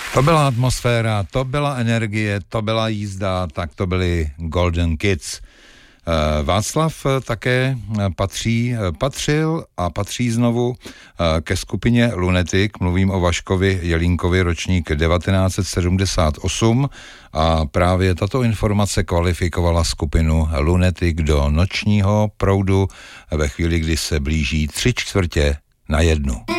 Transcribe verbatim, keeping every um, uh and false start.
To byla atmosféra, to byla energie, to byla jízda, tak to byli Golden Kids. Václav také patří, patřil a patří znovu ke skupině Lunatic. Mluvím o Vaškovi Jelínkovi, ročník devatenáct set sedmdesát osm, a právě tato informace kvalifikovala skupinu Lunatic do nočního proudu ve chvíli, kdy se blíží tři čtvrtě na jednu.